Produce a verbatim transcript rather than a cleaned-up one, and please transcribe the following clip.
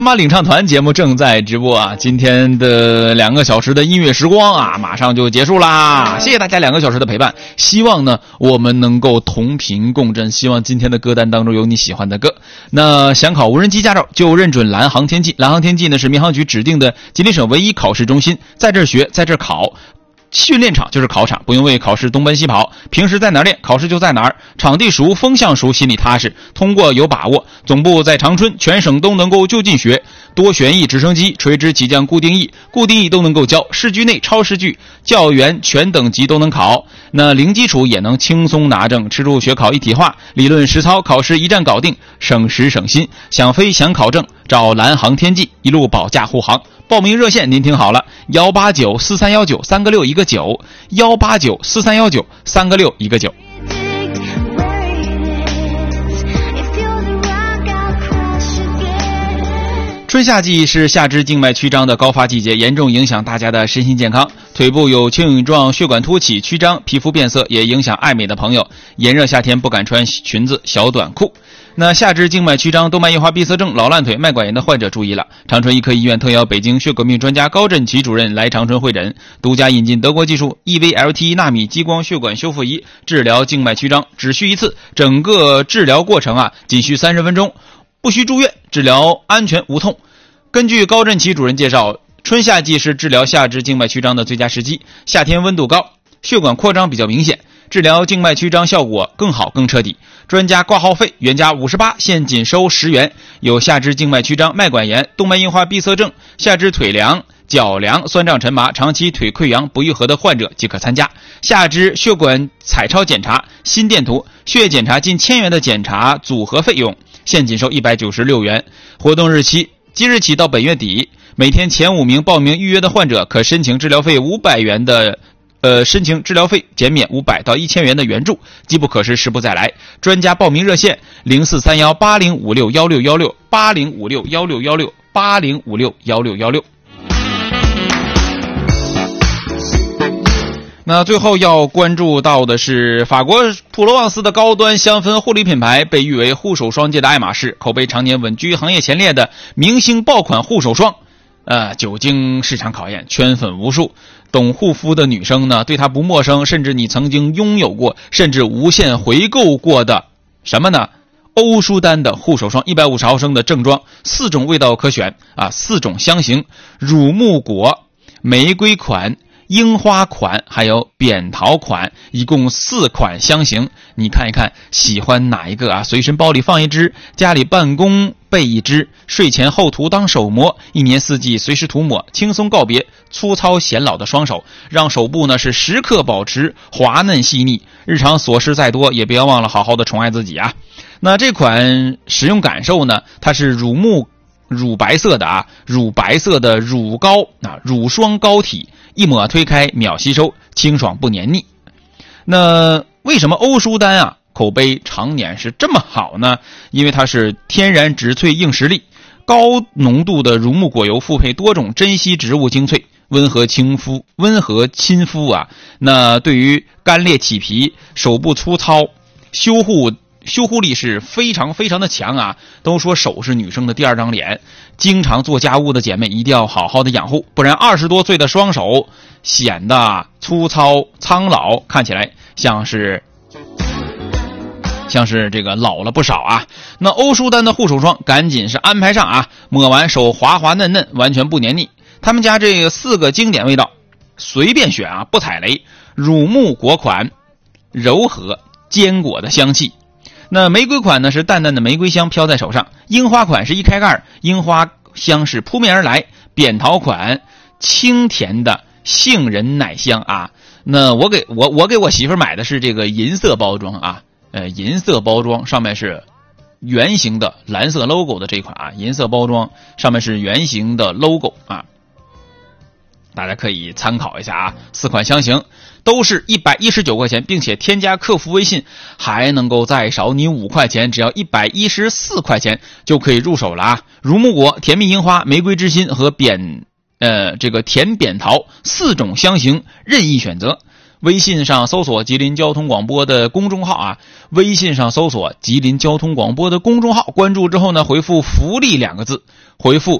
妈领唱团节目正在直播啊！今天的两个小时的音乐时光啊，马上就结束啦！谢谢大家两个小时的陪伴，希望呢我们能够同频共振，希望今天的歌单当中有你喜欢的歌。那想考无人机驾照就认准蓝航天技，蓝航天技呢是民航局指定的吉林省唯一考试中心，在这儿学，在这儿考。训练场就是考场，不用为考试东奔西跑，平时在哪儿练，考试就在哪儿，场地熟，风向熟，心里踏实，通过有把握。总部在长春，全省都能够就近学，多旋翼直升机、垂直起降固定翼、固定翼都能够教，市区内超视距教员全等级都能考。那零基础也能轻松拿证，吃住学考一体化，理论实操，考试一站搞定，省时省心。想飞想考证，找蓝航天技，一路保驾护航。报名热线您听好了，幺八九四三幺九三个六一个九，幺八九四三幺九三个六一个九。春夏季是下肢静脉曲张的高发季节，严重影响大家的身心健康。腿部有轻羽状血管凸起、曲张，皮肤变色，也影响爱美的朋友。炎热夏天不敢穿裙子、小短裤。那下肢静脉曲张、动脉硬化闭塞症、老烂腿、脉管炎的患者注意了，长春医科医院特邀北京血革命专家高振奇主任来长春会诊，独家引进德国技术 E V L T 纳米激光血管修复仪，治疗静脉曲张，只需一次，整个治疗过程啊仅需三十分钟，不需住院，治疗安全无痛。根据高振奇主任介绍，春夏季是治疗下肢静脉曲张的最佳时机，夏天温度高，血管扩张比较明显，治疗静脉曲张效果更好更彻底。专家挂号费原价五十八，现仅收十元。有下肢静脉曲张、脉管炎、动脉硬化闭塞症、下肢腿凉、脚凉、酸胀沉麻、长期腿溃疡不愈合的患者即可参加。下肢血管彩超检查、心电图、血液检查近千元的检查组合费用，现仅收一百九十六元。活动日期即日起到本月底，每天前五名报名预约的患者可申请治疗费五百元的呃，申请治疗费减免五百到一千元的援助，机不可失，时不再来。专家报名热线零四三幺八零五六幺六幺六八零五六幺六幺六八零五六幺六幺六。那最后要关注到的是，法国普罗旺斯的高端香氛护理品牌，被誉为护手霜界的爱马仕，口碑常年稳居行业前列的明星爆款护手霜。呃，久经市场考验，圈粉无数，懂护肤的女生呢，对它不陌生，甚至你曾经拥有过，甚至无限回购过的什么呢？欧舒丹的护手霜，一百五十毫升的正装，四种味道可选啊，四种香型：乳木果、玫瑰款、樱花款，还有扁桃款，一共四款香型。你看一看，喜欢哪一个啊？随身包里放一支，家里办公备一支，睡前后涂当手膜，一年四季随时涂抹，轻松告别粗糙显老的双手，让手部呢是时刻保持滑嫩细腻。日常琐事再多，也不要忘了好好的宠爱自己啊。那这款使用感受呢，它是乳木乳白色的啊，乳白色的乳膏啊，乳霜膏体，一抹推开秒吸收，清爽不黏腻。那为什么欧舒丹啊口碑常年是这么好呢？因为它是天然植萃硬实力，高浓度的乳木果油复配多种珍稀植物精粹，温和亲肤，温和亲肤啊。那对于干裂起皮、手部粗糙，修护修护力是非常非常的强啊。都说手是女生的第二张脸，经常做家务的姐妹一定要好好的养护，不然二十多岁的双手显得粗糙苍老，看起来像是像是这个老了不少啊。那欧舒丹的护手霜赶紧是安排上啊，抹完手滑滑嫩嫩，完全不黏腻。他们家这个四个经典味道随便选啊，不踩雷。乳木果款柔和坚果的香气，那玫瑰款呢是淡淡的玫瑰香飘在手上，樱花款是一开盖，樱花香是扑面而来，扁桃款清甜的杏仁奶香啊。那我给我我给我媳妇买的是这个银色包装啊，呃，银色包装上面是圆形的蓝色 logo 的这款啊，银色包装上面是圆形的 logo 啊，大家可以参考一下啊。四款香型都是一百一十九块钱，并且添加客服微信还能够再少你五块钱，只要一百一十四块钱就可以入手了啊。乳木果、甜蜜樱花、玫瑰之心和扁呃这个甜扁桃四种香型任意选择。 微信上搜索吉林交通广播的公众号啊，微信上搜索吉林交通广播的公众号，关注之后呢，回复福利两个字，回复